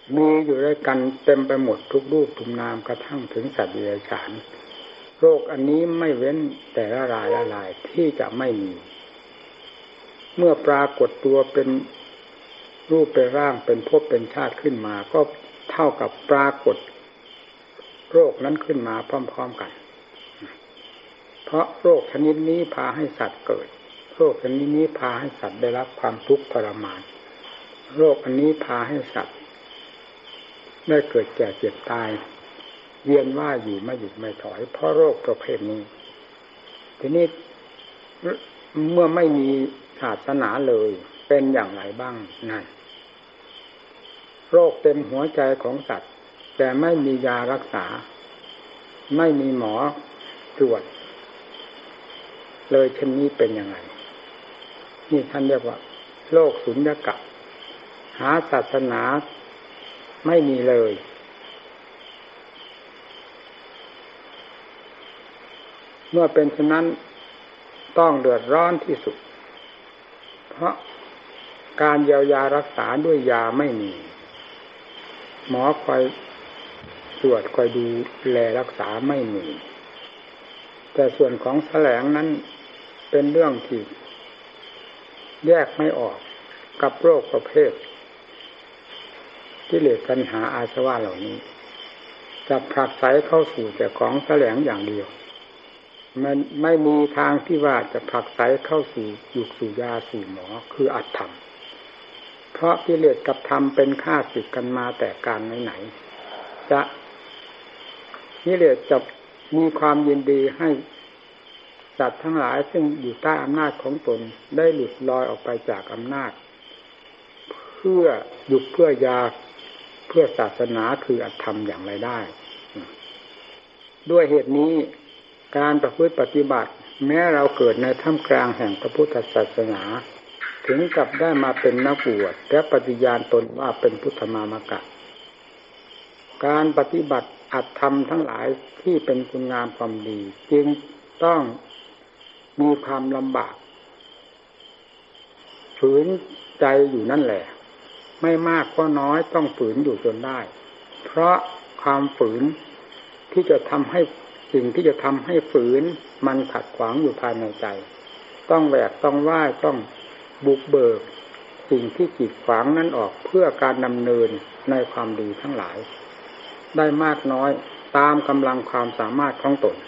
มีอยู่ด้วยกันเต็มไปหมดทุกรูปทุกนามกระทั่งถึงสัตว์เดรัจฉานโรคอันนี้ไม่เว้นแต่ละรายที่จะไม่มีเมื่อปรากฏตัวเป็นรูปเป็นร่างเป็นภพเป็นชาติขึ้นมาก็เท่ากับปรากฏโรคนั้นขึ้นมาพร้อมๆกันเพราะโรคชนิดนี้พาให้สัตว์เกิดโรคชนิดนี้พาให้สัตว์ได้รับความทุกข์ทรมานโรคอันนี้พาให้สัตว์ได้เกิดแก่เจ็บตายเวียนว่ายอยู่ไม่หยุดไม่ถอยเพราะโรคประเภทนี้ทีนี้เมื่อไม่มีศาสนาเลยเป็นอย่างไรบ้างนั่นโรคเต็มหัวใจของสัตว์แต่ไม่มียารักษาไม่มีหมอตรวจเลยเช่นนี้เป็นยังไงนี่ท่านเรียกว่าโรคสุญญากาศหาศาสนาไม่มีเลยเมื่อเป็นฉะนั้นต้องเดือดร้อนที่สุดเพราะการเยียวยารักษาด้วยยาไม่มีหมอคอยตรวจคอยดูแลรักษาไม่มีแต่ส่วนของแสลงนั้นเป็นเรื่องที่แยกไม่ออกกับโรคประเภทกิเลสตัณหาอาสวะเหล่านี้จะผลักไสเข้าสู่แต่ของแสลงอย่างเดียวมันไม่มีทางที่ว่าจะผลักไสเข้าสู่ยุกสู่ยาสู่หมอคืออัตธรรมเพราะกิเลสกับธรรมเป็นข้าศึกกันมาแต่การไหนๆจะกิเลสจะมีความยินดีให้สัตว์ทั้งหลายซึ่งอยู่ใต้อำนาจของตนได้หลุดลอยออกไปจากอำนาจเพื่อยุกเพื่อยาเพื่อศาสนาคืออัตธรรมอย่างไรได้ด้วยเหตุนี้การประพฤติปฏิบัติแม้เราเกิดในท่ามกลางแห่งพระพุทธศาสนาถึงกับได้มาเป็นนักบวชและปฏิญาณตนว่าเป็นพุทธมามกะการปฏิบัติอัตธรรมทั้งหลายที่เป็นคุณงามความดีจึงต้องมีความลำบากฝืนใจอยู่นั่นแหละไม่มากก็น้อยต้องฝืนอยู่จนได้เพราะความฝืนที่จะทำให้สิ่งที่จะทำให้ฝืนมันขัดขวางอยู่ภายในใจต้องแหวกต้องว่ายต้องบุกเบิกสิ่งที่กีดขวางนั้นออกเพื่อการดำเนินในความดีทั้งหลายได้มากน้อยตามกำลังความสามารถของตน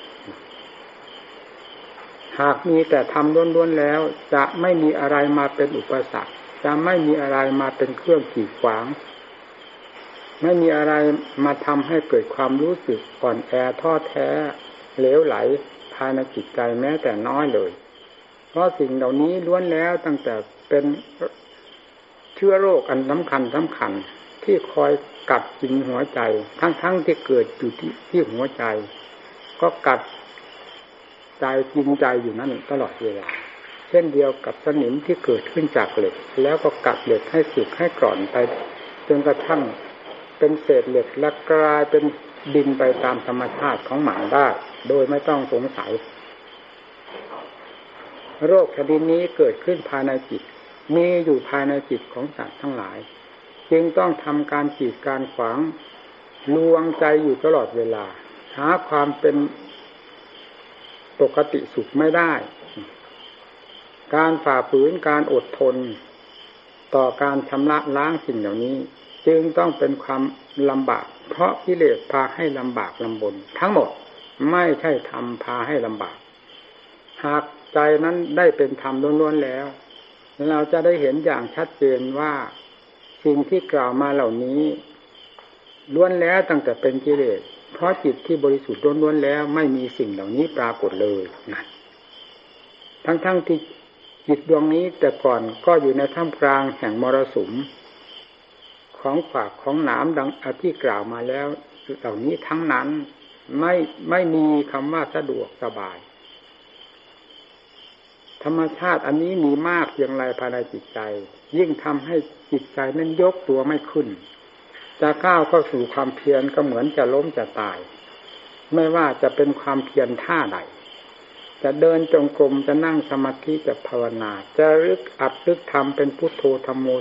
หากมีแต่ทำล้วนๆแล้วจะไม่มีอะไรมาเป็นอุปสรรคจะไม่มีอะไรมาเป็นเครื่องกีดขวางไม่มีอะไรมาทำให้เกิดความรู้สึกอ่อนแอท้อแท้เหลวไหลภายในจิตใจแม้แต่น้อยเลยเพราะสิ่งเหล่านี้ล้วนแล้วตั้งแต่เป็นเชื้อโรคอันสำคัญที่คอยกัดกินหัวใจทั้งที่เกิดอยู่ที่หัวใจก็กัดใจกินใจอยู่นั่นตลอดเวลาเช่นเดียวกับสนิมที่เกิดขึ้นจากเหล็กแล้วก็กัดเหล็กให้สึกให้กร่อนไปจนกระทั่งเป็นเศษเหล็กและกลายเป็นดินไปตามธรรมชาติของหมาได้โดยไม่ต้องสงสัยโรคชนิดนี้เกิดขึ้นภายในจิตมีอยู่ภายในจิตของสัตว์ทั้งหลายจึงต้องทำการกีดการขวางลวงใจอยู่ตลอดเวลาหาความเป็นปกติสุขไม่ได้การฝ่าฝืนการอดทนต่อการชำระล้างสิ่งเหล่านี้จึงต้องเป็นความลำบากเพราะกิเลสพาให้ลำบากลำบนทั้งหมดไม่ใช่ธรรมพาให้ลำบากหากใจนั้นได้เป็นธรรมล้วนๆแล้วเราจะได้เห็นอย่างชัดเจนว่าสิ่งที่กล่าวมาเหล่านี้ล้วนแล้วตั้งแต่เป็นกิเลสเพราะจิตที่บริสุทธิ์ล้วนๆแล้วไม่มีสิ่งเหล่านี้ปรากฏเลยนั่นทั้งที่จิตดวงนี้แต่ก่อนก็อยู่ในท่ามกลางแห่งมรสุมของฝากของหนามดังที่กล่าวมาแล้วเหล่านี้ทั้งนั้นไม่มีคำว่าสะดวกสบายธรรมชาติอันนี้มีมากเพียงไรภายในจิตใจยิ่งทำให้จิตใจนั้นยกตัวไม่ขึ้นจะก้าวเข้าสู่ความเพียรก็เหมือนจะล้มจะตายไม่ว่าจะเป็นความเพียรท่าใดจะเดินจงกรมจะนั่งสมาธิจะภาวนาจะรึกอัดรึกทำเป็นพุทโธธัมโม